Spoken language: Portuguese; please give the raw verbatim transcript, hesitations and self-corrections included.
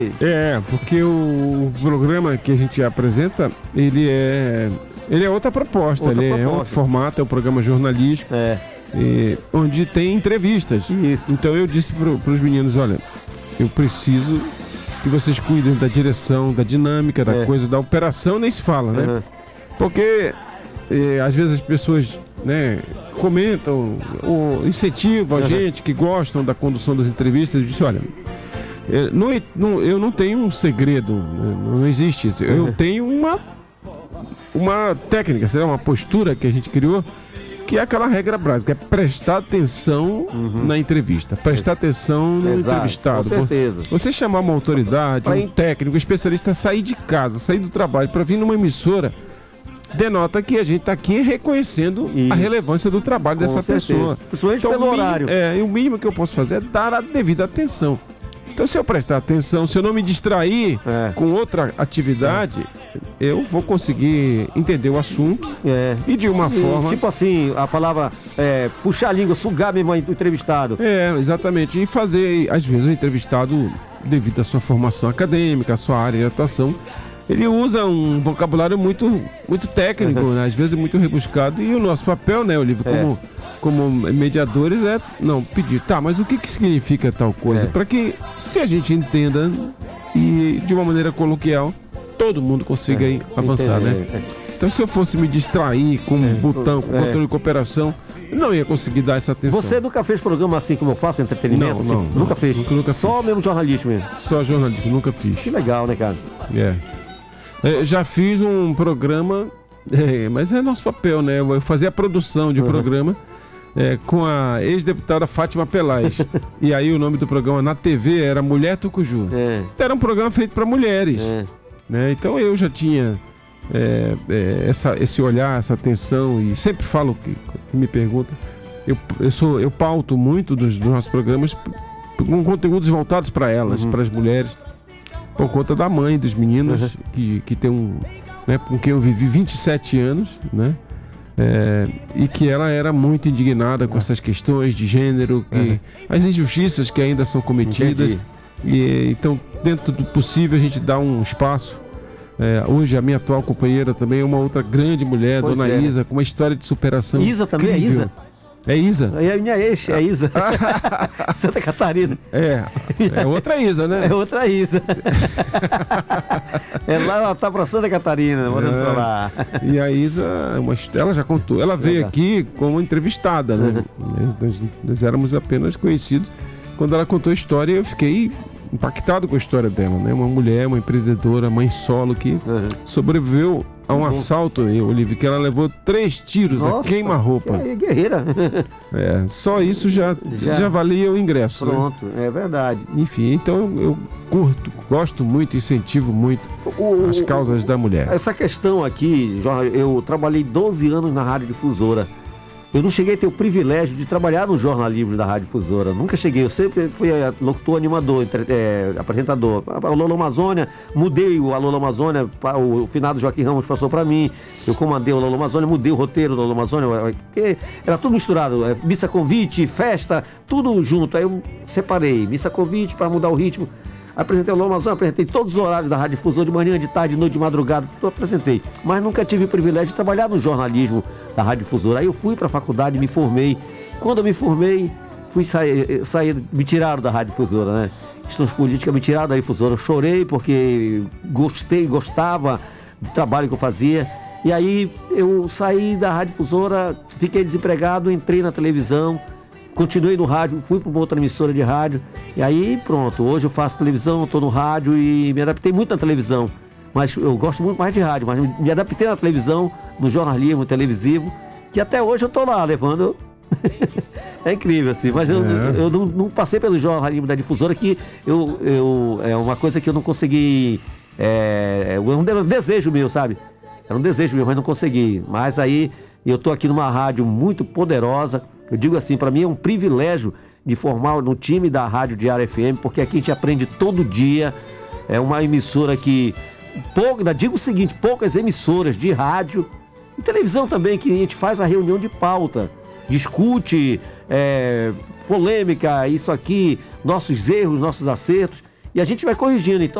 É, porque o programa que a gente apresenta, ele é, ele é outra proposta, Outra ele proposta. é outro formato, é um programa jornalístico, É. e, onde tem entrevistas. Isso. Então eu disse para os meninos, olha, eu preciso que vocês cuidem da direção, da dinâmica, da É. coisa, da operação, nem se fala, né? Uhum. Porque eh, às vezes as pessoas, né, comentam ou incentivam a Uhum. gente que gostam da condução das entrevistas. Eu disse, olha, eh, não, é- não- eu não tenho um segredo, né, não existe isso. Eu Uhum. tenho uma, uma técnica, sei lá, uma postura que a gente criou, que é aquela regra básica, é prestar atenção na entrevista, prestar atenção no Uhum. Exato, entrevistado. com certeza. Você chamar uma autoridade, Pra um in- técnico, um especialista, sair de casa, sair do trabalho para vir numa emissora, denota que a gente está aqui reconhecendo Isso. a relevância do trabalho Com dessa certeza. pessoa. Principalmente pelo o mínimo, horário. É, e o mínimo que eu posso fazer é dar a devida atenção. Então, se eu prestar atenção, se eu não me distrair É. com outra atividade, eu vou conseguir entender o assunto É. e de uma E, forma... tipo assim, a palavra é, puxar a língua, sugar mesmo o entrevistado. É, exatamente. E fazer, às vezes, o entrevistado, devido à sua formação acadêmica, à sua área de atuação, ele usa um vocabulário muito, muito técnico, Uhum. né? Às vezes muito rebuscado. E o nosso papel, né, Olívio, É. como, como mediadores, é não pedir, tá, mas o que, que significa tal coisa? É. Para que, se a gente entenda e de uma maneira coloquial, todo mundo consiga aí avançar, Entendi. né? É. Então, se eu fosse me distrair com um botão, com É. controle de cooperação, eu não ia conseguir dar essa atenção. Você nunca fez programa assim como eu faço, entretenimento? Não, assim? não, Nunca não. fez? Nunca, nunca Só mesmo jornalismo mesmo. Só jornalismo, nunca fiz. Que legal, né, cara? É. É, já fiz um programa, é, mas é nosso papel, né? Eu fazia a produção de um Uhum. programa é, com a ex-deputada Fátima Pelais. E aí o nome do programa na T V era Mulher Tucuju. É. Então era um programa feito para mulheres. É. Né? Então eu já tinha é, é, essa, esse olhar, essa atenção, e sempre falo que, que me pergunta, eu, eu, sou, eu pauto muito dos, dos nossos programas p- com conteúdos voltados para elas, Uhum. para as mulheres, por conta da mãe dos meninos, Uhum. que, que tem um, né, com quem eu vivi vinte e sete anos, né? É, e que ela era muito indignada com essas questões de gênero, que, Uhum. as injustiças que ainda são cometidas. Entendi. E, então, dentro do possível, a gente dá um espaço. É, hoje, a minha atual companheira também é uma outra grande mulher, Pois Dona é. Isa, com uma história de superação. Isa também é incrível. Isa? É Isa? Aí a minha ex, é a Isa. Santa Catarina. É, é outra Isa, né? É outra Isa. É lá, ela tá pra Santa Catarina, morando É. pra lá. E a Isa, é uma his- ela já contou. Ela veio Legal. aqui como entrevistada, né? Nós, nós éramos apenas conhecidos. Quando ela contou a história, eu fiquei impactado com a história dela, né? Uma mulher, uma empreendedora, mãe solo que Uhum. sobreviveu a um assalto, Olívio, que ela levou três tiros a Nossa, queima-roupa. É guerreira. É, só isso já, Já. já. valia o ingresso. Né? Pronto, é verdade. Enfim, então eu curto, gosto muito, incentivo muito O- as causas da mulher. Essa questão aqui, Jorge, eu trabalhei doze anos na Rádio Difusora. Eu não cheguei a ter o privilégio de trabalhar no jornalismo da Rádio Difusora. Nunca cheguei. Eu sempre fui eh, locutor, animador, entre- eh, apresentador. A Lola Amazônia, mudei o Alô Amazônia, pa- o finado Joaquim Ramos passou para mim. Eu comandei o Alô Amazônia, mudei o roteiro do Alô Amazônia, eh, porque era tudo misturado. eh, Missa convite, festa, tudo junto. Aí eu separei. Missa convite para mudar o ritmo. Apresentei o Alô Amazônia, apresentei todos os horários da Rádio Difusora, de manhã, de tarde, de noite, de madrugada, tudo apresentei. Mas nunca tive o privilégio de trabalhar no jornalismo da Rádio Difusora. Aí eu fui para a faculdade, me formei. Quando eu me formei, fui sair, sair, me tiraram da Rádio Difusora, né? Questões políticas me tiraram da Difusora. Eu chorei porque gostei, gostava do trabalho que eu fazia. E aí eu saí da Rádio Difusora, fiquei desempregado, entrei na televisão. Continuei no rádio, fui para uma outra emissora de rádio. E aí, pronto, hoje eu faço televisão, estou no rádio e me adaptei muito na televisão. Mas eu gosto muito mais de rádio, mas me adaptei na televisão, no jornalismo televisivo, que até hoje eu estou lá levando. É incrível, assim. Mas eu, É. eu não, não passei pelo jornalismo da Difusora, que eu, eu, é uma coisa que eu não consegui. É, é um de- desejo meu, sabe? Era um desejo meu, mas não consegui. Mas aí eu estou aqui numa rádio muito poderosa. Eu digo assim, para mim é um privilégio de formar no time da Rádio Diário F M, porque aqui a gente aprende todo dia. É uma emissora que, pouco, ainda digo o seguinte, poucas emissoras de rádio e televisão também, que a gente faz a reunião de pauta, discute é, polêmica, isso aqui, nossos erros, nossos acertos. E a gente vai corrigindo. Então,